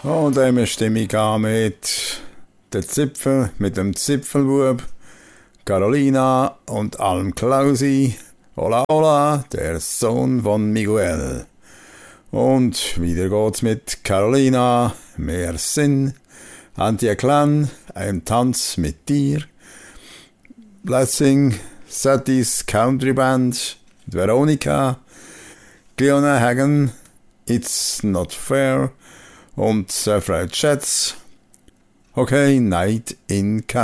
Und dann stimme ich an mit dem Zipfelbub, Carolina und Alm Klausi. Hola, hola, der Sohn von Miguel. Und wieder geht's mit Carolina, mehr Sinn, Anti-Clan, ein Tanz mit dir, Blessing, Satis Country Band, Veronica, Cleona Hagen, It's Not Fair und Frau Schätz. Okay, Night in Cannes.